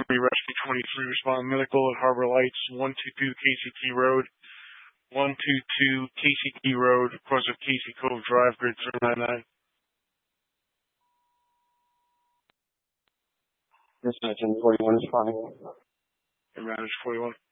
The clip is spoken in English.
Army Rescue 23 respond medical at Harbor Lights, 122 KCT Road, 122 KCT Road, across of Casey Cove Drive, grid 099. Dispatch 41 responding. Advantage 41.